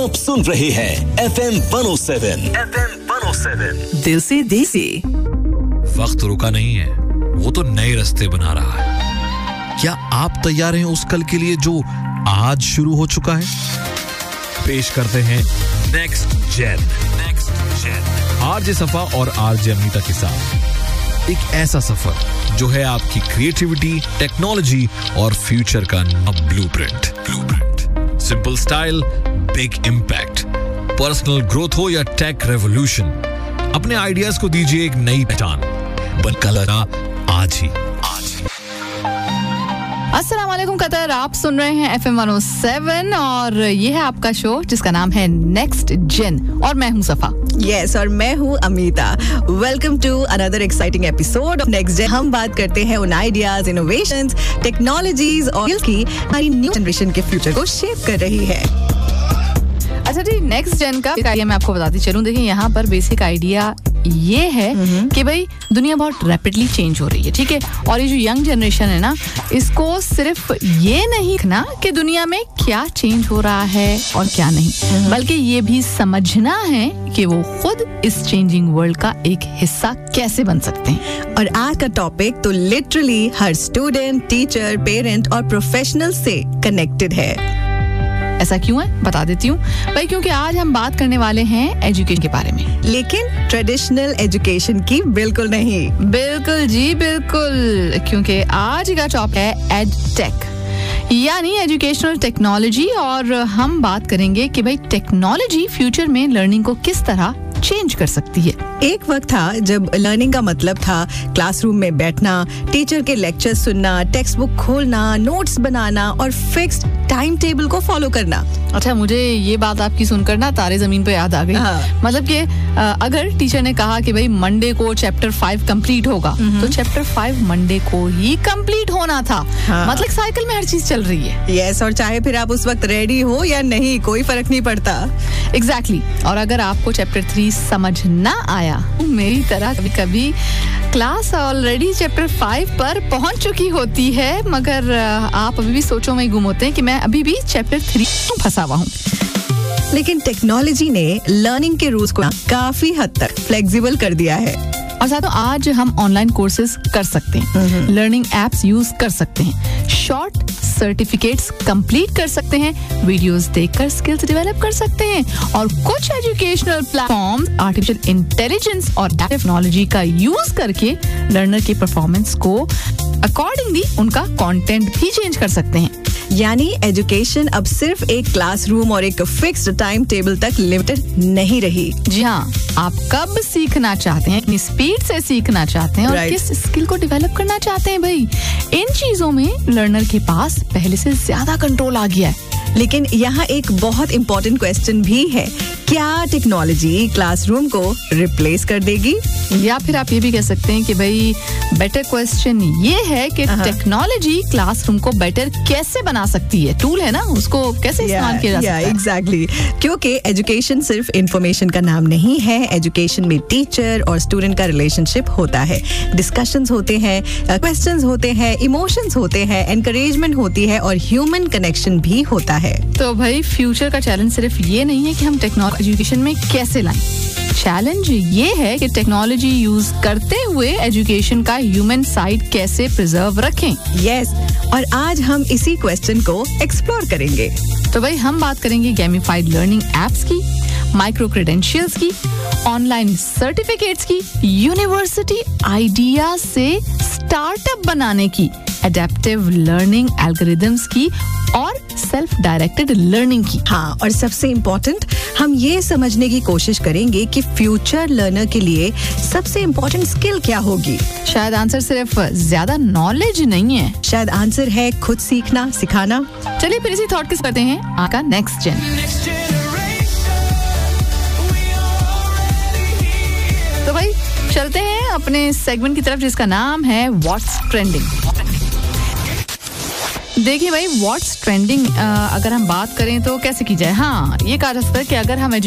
आप सुन रहे हैं FM 107 दिल से देसी। वक्त रुका नहीं है, वो तो नए रास्ते बना रहा है। क्या आप तैयार हैं उस कल के लिए जो आज शुरू हो चुका है? पेश करते हैं नेक्स्ट जेन आरजे सफा और आरजे अमीता के साथ एक ऐसा सफर जो है आपकी क्रिएटिविटी, टेक्नोलॉजी और फ्यूचर का blueprint. Simple style, big impact, personal growth हो या टेक रेवोल्यूशन, अपने आइडियाज को दीजिए एक नई पहचान। बनकलरा आज ही। अस्सलाम वालेकुम कतर, आप सुन रहे हैं FM 107 और ये है आपका शो जिसका नाम है नेक्स्ट जेन और मैं हूं सफा। यस और मैं हूँ Amita. Welcome to another exciting episode of next gen. हम बात करते हैं उन आइडियाज, इनोवेशंस, टेक्नोलॉजीज और स्किल्स की हमारी न्यू जनरेशन के फ्यूचर को शेप कर रही है। अच्छा जी, नेक्स्ट जेन का आइडिया मैं आपको बताती चलूं। देखिए यहाँ पर बेसिक आइडिया ये है कि भाई दुनिया बहुत रैपिडली चेंज हो रही है, ठीक है। और ये जो यंग जनरेशन है ना, इसको सिर्फ ये नहीं देखना कि दुनिया में क्या चेंज हो रहा है और क्या नहीं, बल्कि ये भी समझना है कि वो खुद इस चेंजिंग वर्ल्ड का एक हिस्सा कैसे बन सकते हैं। और आज का टॉपिक तो लिटरली हर स्टूडेंट, टीचर, पेरेंट और प्रोफेशनल से कनेक्टेड है। ऐसा क्यों है बता देती हूँ भाई, क्योंकि आज हम बात करने वाले हैं एजुकेशन के बारे में, लेकिन ट्रेडिशनल एजुकेशन की बिल्कुल नहीं। बिल्कुल जी बिल्कुल, क्योंकि आज का टॉपिक है एडटेक यानी एजुकेशनल टेक्नोलॉजी। और हम बात करेंगे कि भाई टेक्नोलॉजी फ्यूचर में लर्निंग को किस तरह चेंज कर सकती है। एक वक्त था जब लर्निंग का मतलब था क्लासरूम में बैठना, टीचर के लेक्चर सुनना, टेक्स्ट बुक खोलना, नोट्स बनाना और फिक्स्ड टाइम टेबल को फॉलो करना। अच्छा, मुझे ये बात आपकी सुनकर ना तारे जमीन पे याद आ गई। मतलब कि अगर टीचर ने कहा कि भाई मंडे को चैप्टर 5 कंप्लीट होगा, तो चैप्टर 5 मंडे को ही कंप्लीट होना था। मतलब साइकिल में हर चीज चल रही है। यस, और चाहे फिर आप उस वक्त रेडी हो या नहीं, कोई फर्क नहीं पड़ता। एग्जैक्टली। और अगर आपको चैप्टर 3 समझ ना आया, मेरी तरह कभी क्लास ऑलरेडी चैप्टर 5 पर पहुंच चुकी होती है, मगर आप अभी भी सोचों में गुम होते हैं कि मैं अभी भी चैप्टर 3 में फंसा हुआ हूँ। लेकिन टेक्नोलॉजी ने लर्निंग के रूल्स को काफी हद तक फ्लेक्सिबल कर दिया है। और साथ आज हम ऑनलाइन कोर्सेज कर सकते हैं, लर्निंग एप्स यूज कर सकते हैं, शॉर्ट सर्टिफिकेट्स कंप्लीट कर सकते हैं, वीडियोस देखकर स्किल्स डेवलप कर सकते हैं, और कुछ एजुकेशनल प्लेटफॉर्म्स आर्टिफिशियल इंटेलिजेंस और टेक्नोलॉजी का यूज करके लर्नर के परफॉर्मेंस को अकॉर्डिंगली उनका कंटेंट भी चेंज कर सकते हैं। यानी एजुकेशन अब सिर्फ एक क्लासरूम और एक फिक्स्ड टाइम टेबल तक लिमिटेड नहीं रही। जी हाँ, आप कब सीखना चाहते हैं, कितनी स्पीड से सीखना चाहते हैं और किस स्किल को डेवलप करना चाहते हैं, भाई इन चीजों में लर्नर के पास पहले से ज्यादा कंट्रोल आ गया है। लेकिन यहाँ एक बहुत इंपॉर्टेंट क्वेश्चन भी है, क्या टेक्नोलॉजी क्लासरूम को रिप्लेस कर देगी? या फिर आप ये भी कह सकते हैं कि भाई बेटर क्वेश्चन ये है कि टेक्नोलॉजी क्लासरूम को बेटर कैसे बना सकती है। टूल है ना, उसको कैसे इस्तेमाल किया जा सकता है। एग्जैक्टली, क्योंकि एजुकेशन सिर्फ इंफॉर्मेशन का नाम नहीं है। एजुकेशन में टीचर और स्टूडेंट का रिलेशनशिप होता है, डिस्कशंस होते हैं, क्वेश्चंस होते हैं, इमोशंस होते हैं, एनकरेजमेंट होती है और ह्यूमन कनेक्शन भी होता है। तो भाई फ्यूचर का चैलेंज सिर्फ ये नहीं है कि हम टेक्नोलॉजी एजुकेशन में कैसे लाएं, चैलेंज ये है कि टेक्नोलॉजी यूज करते हुए एजुकेशन का ह्यूमन साइड कैसे प्रिजर्व रखें। यस, और आज हम इसी क्वेश्चन को एक्सप्लोर करेंगे। तो भाई हम बात करेंगे गेमिफाइड लर्निंग एप्स की, माइक्रो क्रेडेंशियल्स की, ऑनलाइन सर्टिफिकेट्स की, यूनिवर्सिटी आइडिया से स्टार्टअप बनाने की, एडेप्टिव लर्निंग एल्गोरिदम्स की और सेल्फ डायरेक्टेड लर्निंग की। हाँ, और सबसे इम्पोर्टेंट, हम ये समझने की कोशिश करेंगे कि फ्यूचर लर्नर के लिए सबसे इम्पोर्टेंट स्किल क्या होगी। शायद आंसर सिर्फ ज्यादा नॉलेज नहीं है, शायद आंसर है खुद सीखना, सिखाना। चलिए फिर इसी थॉट किस करते हैं आपका नेक्स्ट जेन। तो भाई चलते हैं अपने सेगमेंट की तरफ जिसका नाम है व्हाट्स ट्रेंडिंग। देखिए भाई, व्हाट्स ट्रेंडिंग अगर हम बात करें तो कैसे की जाए। हाँ, ये कहा जा सकता है कि अगर हम